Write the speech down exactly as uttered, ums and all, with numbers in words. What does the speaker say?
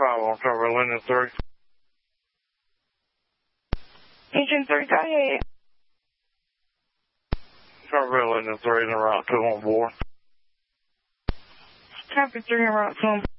five on Trevor Linden three. Engine three, go ahead. Trevor Linden three and the route two on board. Traffic three and route two on board.